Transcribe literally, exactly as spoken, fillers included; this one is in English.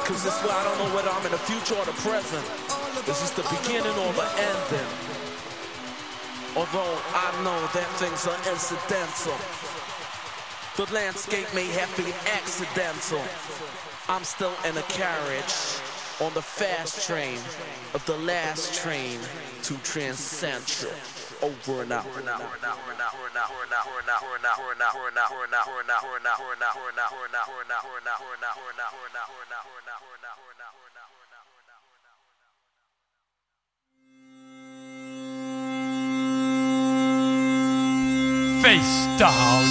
Cause this way I don't know whether I'm in the future or the present. This is the beginning or the ending. Although I know that things are incidental. The landscape may have been accidental. I'm still in a carriage on the fast train of the last train to Transcentral. Over and out. Face down.